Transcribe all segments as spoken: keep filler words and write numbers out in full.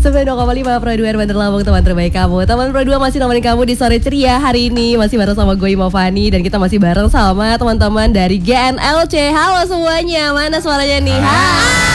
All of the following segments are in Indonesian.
sembilan puluh dua koma lima Pro dua Bandar Lampung, teman terbaik kamu. Teman Pro dua masih nemenin kamu di sore ceria hari ini. Masih bareng sama gue Ima Fani. Dan kita masih bareng sama teman-teman dari G N L C. Halo semuanya, mana suaranya nih? Hai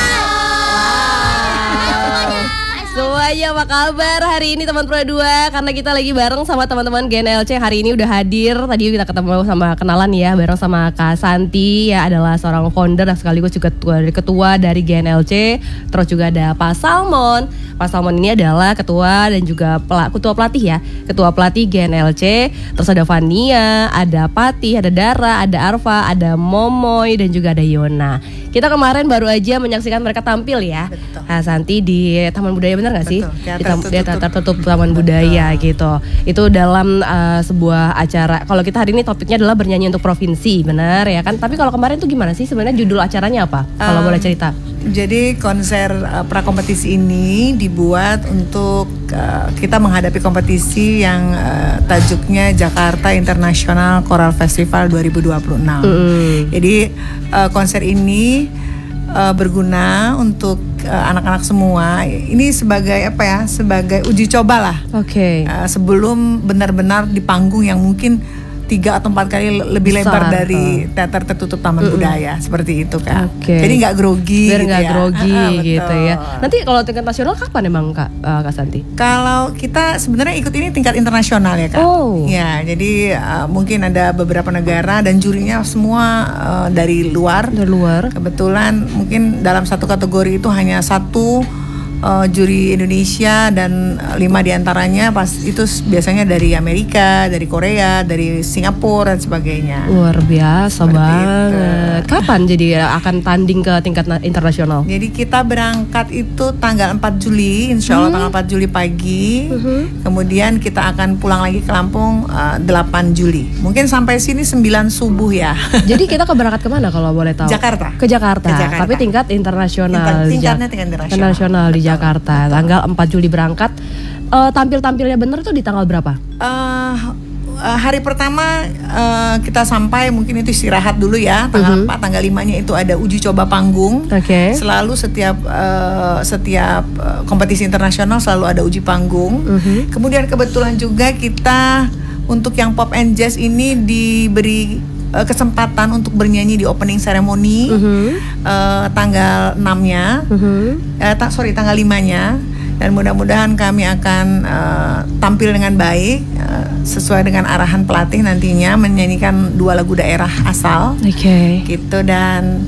semuanya, apa kabar hari ini teman Pro dua? Karena kita lagi bareng sama teman-teman G N L C hari ini udah hadir. Tadi kita ketemu sama kenalan ya, bareng sama Kak Santi ya, adalah seorang founder dan sekaligus juga ketua, ketua dari G N L C. Terus juga ada Pak Salmon. Pak Salmon ini adalah ketua dan juga pel- ketua pelatih ya, ketua pelatih G N L C. Terus ada Vania, ada Pati, ada Dara, ada Arfa, ada Momoy dan juga ada Yona. Kita kemarin baru aja menyaksikan mereka tampil ya, Kak Santi di Taman Budaya, benar nggak sih? Di tam- teater tertutup Taman Betul. Budaya gitu. Itu dalam uh, sebuah acara. Kalau kita hari ini topiknya adalah bernyanyi untuk provinsi, benar ya kan? Tapi kalau kemarin tuh gimana sih sebenarnya judul acaranya apa? Kalau um, boleh cerita. Jadi konser uh, prakompetisi ini dibuat untuk uh, kita menghadapi kompetisi yang uh, tajuknya Jakarta International Choral Festival dua ribu dua puluh enam. Mm. Jadi uh, konser ini uh, berguna untuk uh, anak-anak semua. Ini sebagai apa ya? Sebagai uji coba lah. Oke. Okay. Uh, sebelum benar-benar di panggung yang mungkin tiga atau empat kali lebih besar, lebar dari uh. teater tertutup Taman mm-mm. Budaya, seperti itu kan. Okay. Jadi nggak grogi, biar gitu nggak ya. grogi ah, gitu ya. Nanti kalau tingkat nasional kapan emang Kak uh, Kak Santi? Kalau kita sebenarnya ikut ini tingkat internasional ya Kak. Oh. Ya, jadi uh, mungkin ada beberapa negara dan jurinya semua uh, dari luar. Dari luar. Kebetulan mungkin dalam satu kategori itu hanya satu Uh, juri Indonesia dan lima diantaranya pas itu biasanya dari Amerika, dari Korea, dari Singapura dan sebagainya. Luar biasa seperti banget. Itu. Kapan jadi akan tanding ke tingkat internasional? Jadi kita berangkat itu tanggal empat Juli, insya Allah hmm. tanggal empat Juli pagi. Uh-huh. Kemudian kita akan pulang lagi ke Lampung uh, delapan Juli. Mungkin sampai sini sembilan subuh ya. Jadi kita ke berangkat kemana kalau boleh tahu? Jakarta. Ke Jakarta. Ke Jakarta. Tapi tingkat internasional. Tingkatnya tingkat internasional. Internasional di Jakarta. Betul. Tanggal empat Juli berangkat. Uh, tampil-tampilnya bener tuh di tanggal berapa? Uh, uh, hari pertama uh, kita sampai mungkin itu istirahat dulu ya. Tanggal uh-huh. empat, tanggal lima-nya itu ada uji coba panggung. Oke. Okay. Selalu setiap uh, setiap uh, kompetisi internasional selalu ada uji panggung. Uh-huh. Kemudian kebetulan juga kita untuk yang pop and jazz ini diberi uh, kesempatan untuk bernyanyi di opening ceremony uh-huh. uh, tanggal enam-nya. Uh-huh. Uh, ta- sorry tanggal lima-nya. Dan mudah-mudahan kami akan uh, tampil dengan baik uh, sesuai dengan arahan pelatih nantinya menyanyikan dua lagu daerah asal. Oke. Okay. Gitu dan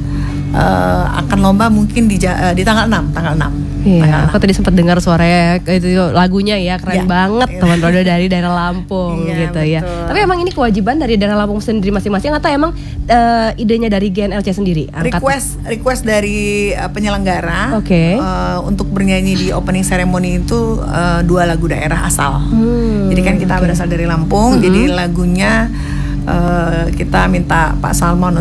uh, akan lomba mungkin di uh, di tanggal enam, tanggal enam. Iya, aku tadi sempat dengar suaranya itu lagunya ya, keren ya, banget iya. Teman Roda dari daerah Lampung iya, gitu betul. Ya. Tapi emang ini kewajiban dari daerah Lampung sendiri masing-masing atau emang uh, idenya dari G N L C sendiri? Angkat. Request request dari uh, penyelenggara okay. uh, untuk bernyanyi di opening ceremony itu uh, dua lagu daerah asal. Hmm, jadi kan kita okay. berasal dari Lampung, mm-hmm. jadi lagunya uh, kita minta Pak Salmon